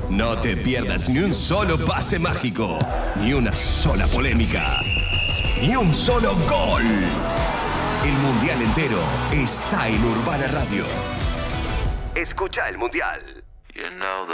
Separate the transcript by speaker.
Speaker 1: No te pierdas ni un solo pase mágico, ni una sola polémica, ni un solo gol. El Mundial entero está en Urbana Radio. Escucha el Mundial.